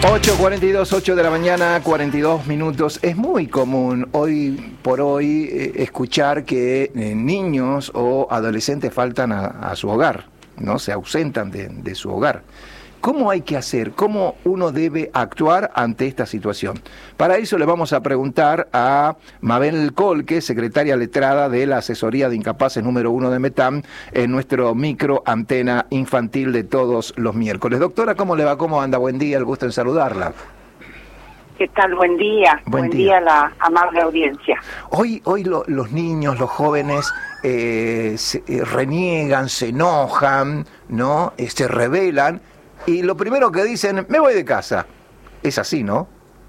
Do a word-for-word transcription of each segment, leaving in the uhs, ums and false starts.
ocho cuarenta y dos, ocho de la mañana, cuarenta y dos minutos. Es muy común hoy por hoy eh, escuchar que eh, niños o adolescentes faltan a, a su hogar, ¿no? Se ausentan de, de su hogar. ¿Cómo hay que hacer? ¿Cómo uno debe actuar ante esta situación? Para eso le vamos a preguntar a Mabel Colque, secretaria letrada de la Asesoría de Incapaces número uno de METAM, en nuestro micro antena infantil de todos los miércoles. Doctora, ¿cómo le va? ¿Cómo anda? Buen día, el gusto en saludarla. ¿Qué tal? Buen día. Buen, Buen día. día a la amable audiencia. Hoy, hoy lo, los niños, los jóvenes eh, se, eh, reniegan, se enojan, ¿no? Eh, se rebelan. Y lo primero que dicen, me voy de casa. Es así, ¿no?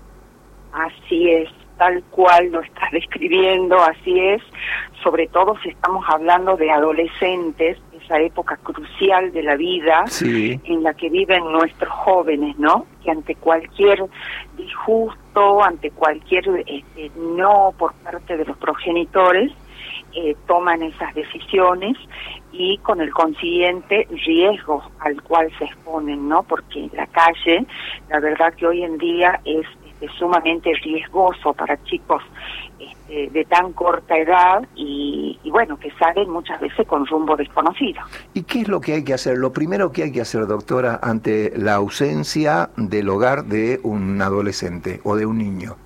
Así es, tal cual lo estás describiendo, así es. Sobre todo si estamos hablando de adolescentes, esa época crucial de la vida, sí, en la que viven nuestros jóvenes, ¿no? Que ante cualquier disgusto, ante cualquier este, no por parte de los progenitores, Eh, toman esas decisiones y con el consiguiente riesgo al cual se exponen, ¿no? Porque la calle, la verdad que hoy en día es este, sumamente riesgoso para chicos este, de tan corta edad y, y bueno, que salen muchas veces con rumbo desconocido. ¿Y qué es lo que hay que hacer? Lo primero que hay que hacer, doctora, ante la ausencia del hogar de un adolescente o de un niño.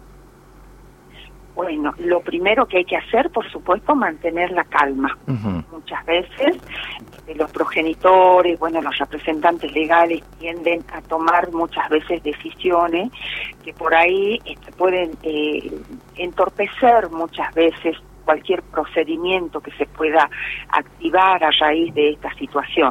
Bueno, lo primero que hay que hacer, por supuesto, mantener la calma. Uh-huh. Muchas veces este, los progenitores, bueno, los representantes legales tienden a tomar muchas veces decisiones que por ahí este, pueden eh, entorpecer muchas veces cualquier procedimiento que se pueda activar a raíz de esta situación.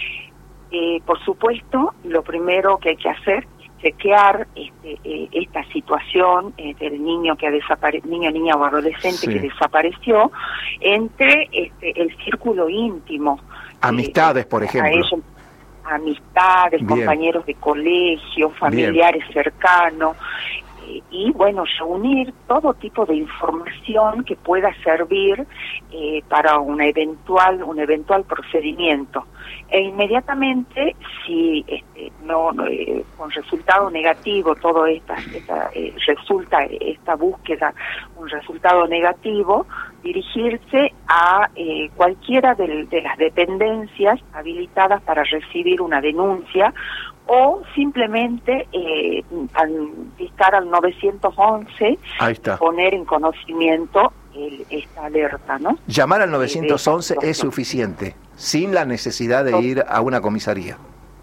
Eh, por supuesto, lo primero que hay que hacer chequear este, eh, esta situación eh, del niño que ha desaparecido, niño, niña o adolescente sí, que desapareció, entre este, el círculo íntimo. Amistades, eh, por ejemplo. Ellos, amistades, bien, compañeros de colegio, familiares bien, cercanos, eh, y bueno, reunir todo tipo de información que pueda servir eh, para una eventual, un eventual procedimiento. E inmediatamente, si este, no, no eh, con resultado negativo, todo esta, esta eh, resulta esta búsqueda un resultado negativo, dirigirse a eh, cualquiera de, de las dependencias habilitadas para recibir una denuncia o simplemente eh, al dictar al nueve once, ahí está, poner en conocimiento el, esta alerta, ¿no? Llamar al nueve once eh, es suficiente, sin la necesidad de ir a una comisaría.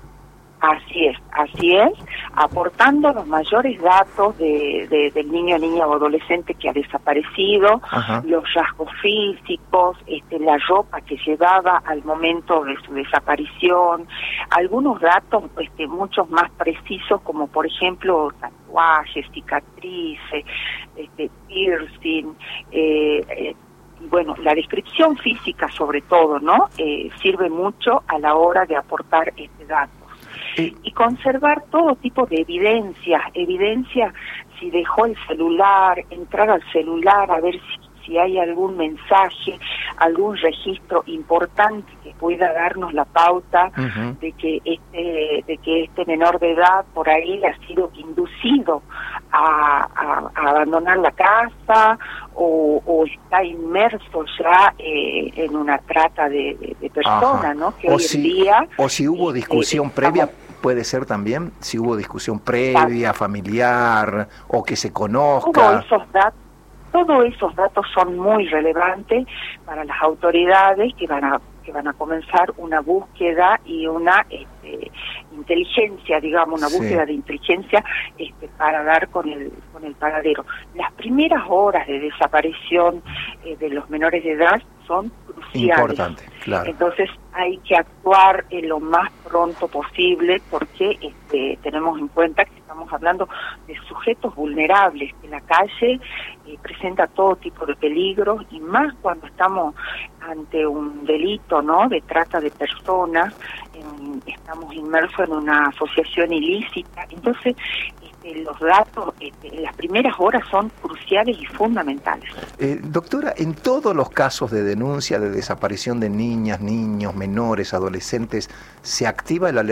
Así es, así es, aportando los mayores datos de, de, del niño, niña o adolescente que ha desaparecido, ajá, los rasgos físicos, este, la ropa que llevaba al momento de su desaparición, algunos datos este, muchos más precisos, como por ejemplo tatuajes, cicatrices, este, piercing, eh, eh, bueno, la descripción física sobre todo, ¿no? Eh, sirve mucho a la hora de aportar este dato. Y conservar todo tipo de evidencia, evidencia si dejó el celular, entrar al celular a ver si, si hay algún mensaje, algún registro importante que pueda darnos la pauta uh-huh, de que este de que este menor de edad por ahí ha sido inducido a, a, a abandonar la casa o, o está inmerso ya eh, en una trata de, de, de personas, ¿no? Que o hoy si, en día o si hubo discusión eh, previa. Estamos, puede ser también, si hubo discusión previa, familiar, o que se conozca. Todos esos datos, todos esos datos son muy relevantes para las autoridades que van a que van a comenzar una búsqueda y una este, inteligencia, digamos, una búsqueda sí, de inteligencia este, para dar con el con el paradero. Las primeras horas de desaparición eh, de los menores de edad son cruciales. Importante, claro. Entonces hay que actuar eh, lo más pronto posible porque este, tenemos en cuenta que estamos hablando de sujetos vulnerables, que la calle eh, presenta todo tipo de peligros y más cuando estamos ante un delito, ¿no?, de trata de personas, en, estamos inmersos en una asociación ilícita. Entonces este, los datos este, en las primeras horas son cruciales y fundamentales. Eh, doctora, en todos los casos de denuncia de desaparición de niñas, niños, menores, adolescentes, ¿se activa el alerta